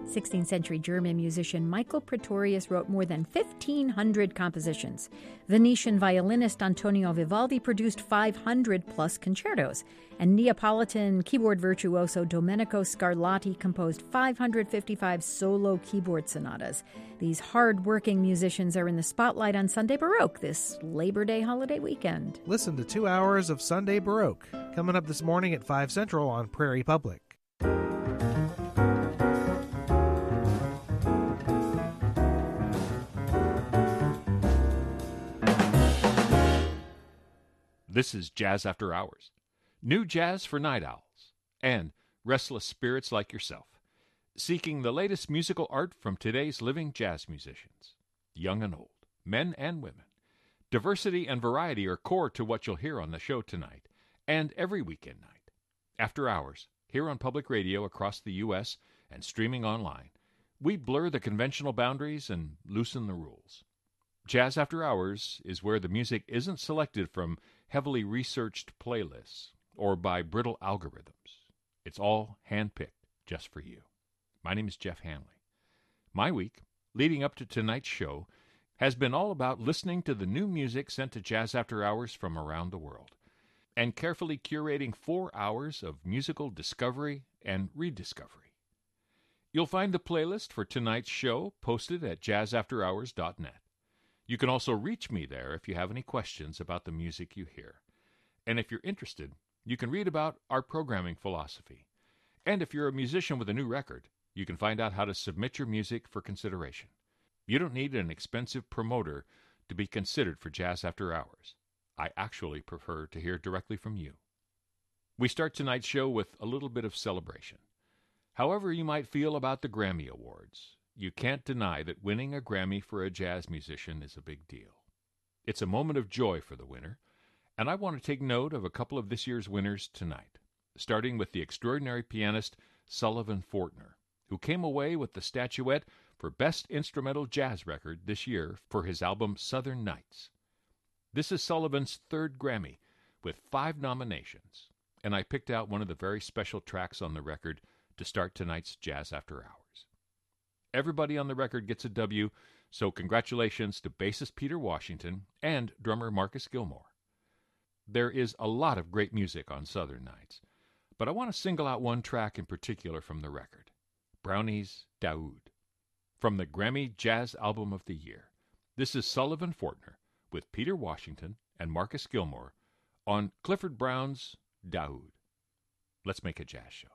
16th century German musician Michael Praetorius wrote more than 1,500 compositions. Venetian violinist Antonio Vivaldi produced 500-plus concertos. And Neapolitan keyboard virtuoso Domenico Scarlatti composed 555 solo keyboard sonatas. These hard-working musicians are in the spotlight on Sunday Baroque this Labor Day holiday weekend. Listen to 2 hours of Sunday Baroque, coming up this morning at 5 Central on Prairie Public. This is Jazz After Hours. New jazz for night owls and restless spirits like yourself, seeking the latest musical art from today's living jazz musicians, young and old, men and women. Diversity and variety are core to what you'll hear on the show tonight and every weekend night. After Hours, here on public radio across the U.S. and streaming online, we blur the conventional boundaries and loosen the rules. Jazz After Hours is where the music isn't selected from heavily researched playlists or by brittle algorithms. It's all hand-picked just for you. My name is Jeff Hanley. My week, leading up to tonight's show, has been all about listening to the new music sent to Jazz After Hours from around the world and carefully curating 4 hours of musical discovery and rediscovery. You'll find the playlist for tonight's show posted at jazzafterhours.net. You can also reach me there if you have any questions about the music you hear. And if you're interested, you can read about our programming philosophy. And if you're a musician with a new record, you can find out how to submit your music for consideration. You don't need an expensive promoter to be considered for Jazz After Hours. I actually prefer to hear directly from you. We start tonight's show with a little bit of celebration. However you might feel about the Grammy Awards, you can't deny that winning a Grammy for a jazz musician is a big deal. It's a moment of joy for the winner, and I want to take note of a couple of this year's winners tonight, starting with the extraordinary pianist Sullivan Fortner, who came away with the statuette for Best Instrumental Jazz Record this year for his album Southern Nights. This is Sullivan's third Grammy, with 5 nominations, and I picked out one of the very special tracks on the record to start tonight's Jazz After Hours. Everybody on the record gets a W, so congratulations to bassist Peter Washington and drummer Marcus Gilmore. There is a lot of great music on Southern Nights, but I want to single out one track in particular from the record, Brownie's Daoud. From the Grammy Jazz Album of the Year, this is Sullivan Fortner with Peter Washington and Marcus Gilmore on Clifford Brown's Daoud. Let's make a jazz show.